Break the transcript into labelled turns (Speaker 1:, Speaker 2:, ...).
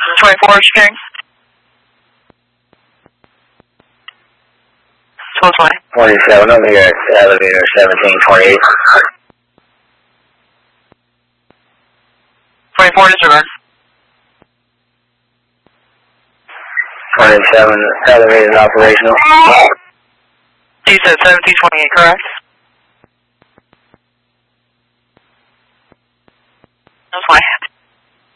Speaker 1: 24 engineering. 1220.
Speaker 2: 47, over here at elevator 1728.
Speaker 1: 24 disregard.
Speaker 2: 27, elevator is operational.
Speaker 1: You said 1728, correct? That's fine.